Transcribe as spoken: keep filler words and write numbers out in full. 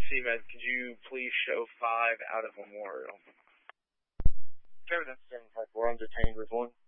C-Med, could you please show five out of Memorial? seven seven five four, I'm detained with one.